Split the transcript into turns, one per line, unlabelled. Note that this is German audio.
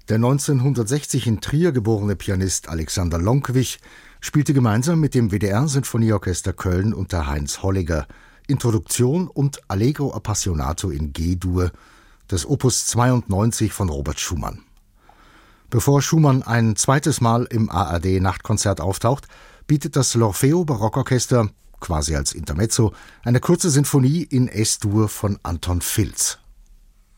Der 1960 in Trier geborene Pianist Alexander Lonkwich spielte gemeinsam mit dem WDR-Sinfonieorchester Köln unter Heinz Holliger Introduktion und Allegro Appassionato in G-Dur des Opus 92 von Robert Schumann. Bevor Schumann ein zweites Mal im ARD-Nachtkonzert auftaucht, bietet das L'Orfeo Barockorchester, quasi als Intermezzo, eine kurze Sinfonie in S-Dur von Anton Filz.